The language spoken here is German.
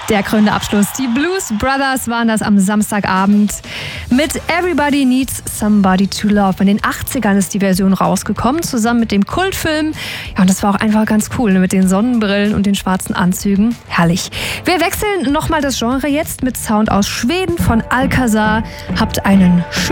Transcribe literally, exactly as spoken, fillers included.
Der krönende Abschluss. Die Blues Brothers waren das am Samstagabend mit Everybody Needs Somebody to Love. In den achtzigern ist die Version rausgekommen, zusammen mit dem Kultfilm. Ja, und das war auch einfach ganz cool, mit den Sonnenbrillen und den schwarzen Anzügen. Herrlich. Wir wechseln nochmal das Genre jetzt mit Sound aus Schweden von Alcazar. Habt einen schönen